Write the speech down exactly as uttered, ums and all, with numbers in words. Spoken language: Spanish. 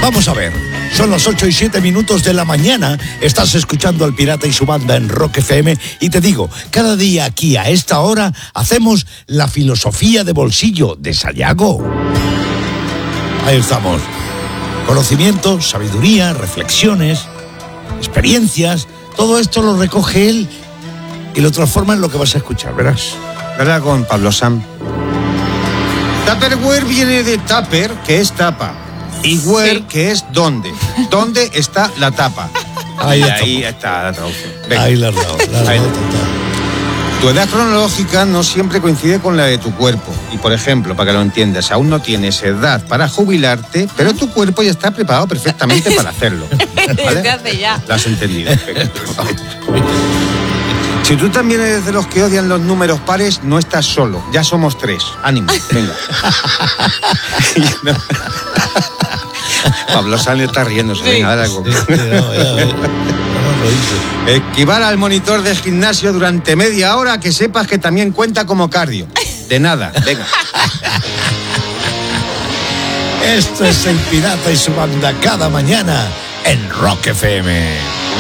Vamos a ver, son las ocho y siete minutos de la mañana, estás escuchando al Pirata y su banda en Rock F M y te digo, cada día aquí a esta hora hacemos la filosofía de bolsillo de Sayago. Ahí estamos, conocimiento, sabiduría, reflexiones, experiencias, todo esto lo recoge él y lo transforma en lo que vas a escuchar, verás. ¿Verdad con Pablo Sam? Tupperware viene de tupper, que es tapa. Y where, sí. que es dónde. ¿Dónde está la tapa? Ahí, y está. ahí está la traducción. Venga. Ahí la has dado, la has dado. Tu edad cronológica no siempre coincide con la de tu cuerpo. Y, por ejemplo, para que lo entiendas, aún no tienes edad para jubilarte, pero tu cuerpo ya está preparado perfectamente para hacerlo. ¿Vale? Desde ya. ¿Lo has entendido? Si tú también eres de los que odian los números pares, no estás solo. Ya somos tres. Ánimo, venga. Pablo Sánchez está riéndose. Sí. Venga, dale algo. Sí, sí, no, ya, ya. Esquivar al monitor de gimnasio durante media hora, que sepas que también cuenta como cardio. De nada, venga. Esto es el Pirata y su banda cada mañana en Rock F M.